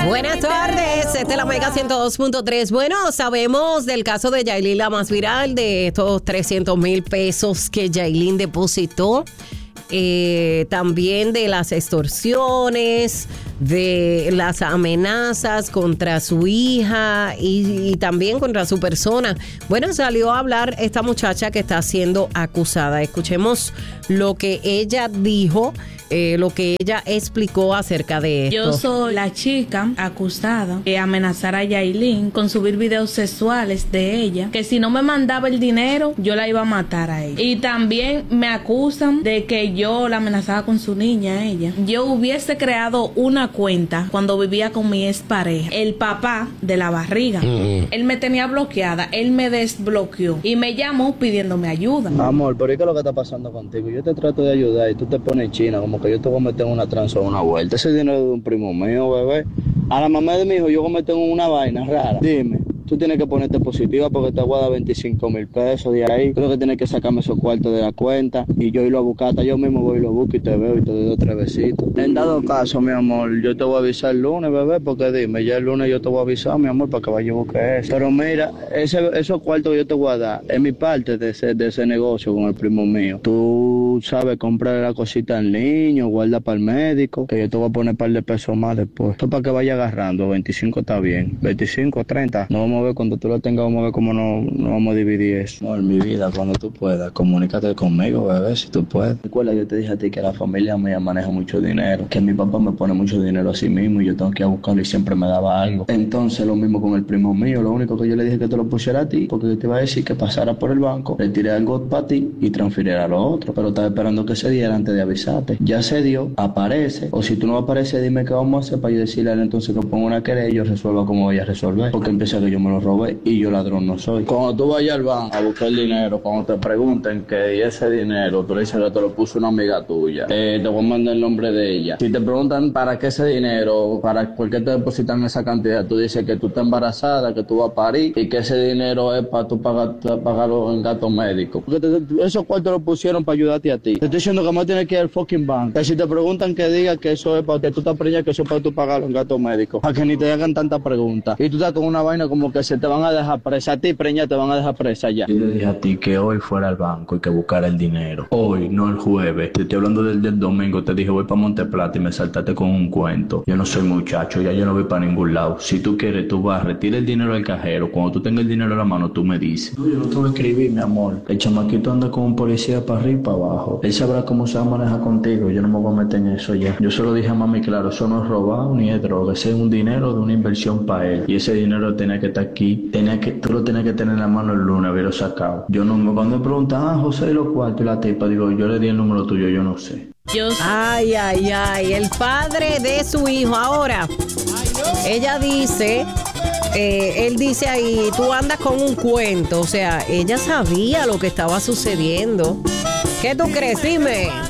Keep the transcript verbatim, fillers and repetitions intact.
Buenas tardes, esta es la Mega ciento dos punto tres. Bueno, sabemos del caso de Yailin, la más viral, de estos trescientos mil pesos que Yailin depositó. Eh, también de las extorsiones, de las amenazas contra su hija y, y también contra su persona. Bueno, salió a hablar esta muchacha que está siendo acusada. Escuchemos lo que ella dijo, eh, lo que ella explicó acerca de esto. Yo soy la chica acusada de amenazar a Yailin con subir videos sexuales de ella, que si no me mandaba el dinero, yo la iba a matar a ella. Y también me acusan de que yo la amenazaba con su niña, ella. Yo hubiese creado una cuenta cuando vivía con mi expareja, el papá de la barriga. Mm-hmm. Él me tenía bloqueada, él me desbloqueó y me llamó pidiéndome ayuda. Amor, pero ¿qué es lo que está pasando contigo? Yo te trato de ayudar y tú te pones china, como que yo te voy a meter en una tranza o una vuelta. Ese dinero de un primo mío, bebé. A la mamá de mi hijo yo voy a meter en una vaina rara. Dime. Tú tienes que ponerte positiva porque te voy a dar veinticinco mil pesos de ahí. Creo que tienes que sacarme esos cuartos de la cuenta y yo irlo a buscar. Hasta yo mismo voy y lo busco y te veo y te doy dos tres besitos. En dado caso, mi amor, yo te voy a avisar el lunes, bebé, porque dime, ya el lunes yo te voy a avisar, mi amor, para que vaya y busque eso. Pero mira, ese, esos cuartos que yo te voy a dar es mi parte de ese, de ese negocio con el primo mío. Tú sabes, comprar la cosita al niño, guarda para el médico, que yo te voy a poner un par de pesos más después. Esto para que vaya agarrando, veinticinco está bien, veinticinco, treinta, no vamos a ver cuando tú lo tengas, vamos a ver cómo no, no vamos a dividir eso. Amor, mi vida, cuando tú puedas, comunícate conmigo, bebé, si tú puedes. Recuerda, yo te dije a ti que la familia mía maneja mucho dinero, que mi papá me pone mucho dinero a sí mismo y yo tengo que ir a buscarlo y siempre me daba algo. Entonces, lo mismo con el primo mío, lo único que yo le dije que te lo pusiera a ti, porque yo te iba a decir que pasara por el banco, le tiré algo para ti y transfiriera a lo otro, pero estaba esperando que se diera antes de avisarte. Ya se dio, aparece, o si tú no apareces, dime qué vamos a hacer para yo decirle a él entonces que ponga una querella y yo resuelva como voy a resolver, porque empieza que yo me lo robé y yo ladrón no soy. Cuando tú vayas al banco a buscar el dinero, cuando te pregunten que ese dinero, tú le dices que te lo puso una amiga tuya, eh, te voy a mandar el nombre de ella. Si te preguntan para qué ese dinero, para por qué te depositan esa cantidad, tú dices que tú estás embarazada, que tú vas a parir y que ese dinero es para tú pagar, pagarlo en gasto médico. Porque te, esos cuartos lo pusieron para ayudarte a ti. Te estoy diciendo que más tienes que ir al fucking banco. Que si te preguntan que diga que eso es para que tú te preñas, que eso es para tú pagarlo en gasto médico. Para que ni te hagan tantas preguntas. Y tú estás con una vaina como que se te van a dejar presa. A ti, preña, te van a dejar presa ya. Yo le dije a ti que hoy fuera al banco y que buscara el dinero. Hoy, no el jueves. Te estoy hablando del, del domingo. Te dije voy para Monteplata y me saltaste con un cuento. Yo no soy muchacho, ya yo no voy para ningún lado. Si tú quieres, tú vas, retira el dinero del cajero. Cuando tú tengas el dinero en la mano, tú me dices. No, yo no te voy a escribir, mi amor. El chamaquito anda con un policía para arriba y para abajo. Él sabrá cómo se va a manejar contigo. Yo no me voy a meter en eso ya. Yo se lo dije a mami, claro, eso no es robado ni es droga. Ese es un dinero de una inversión para él. Y ese dinero tenía que estar aquí. Tenía que, tú lo tenías que tener en la mano el lunes, haberlo sacado. Yo no me, cuando me preguntan, ah, José, los cuartos y la tipa, digo, yo le di el número tuyo, yo no sé. Yo... Ay, ay, ay, el padre de su hijo. Ahora, ella dice, eh, él dice ahí, tú andas con un cuento. O sea, ella sabía lo que estaba sucediendo. ¿Qué tú crees? Dime.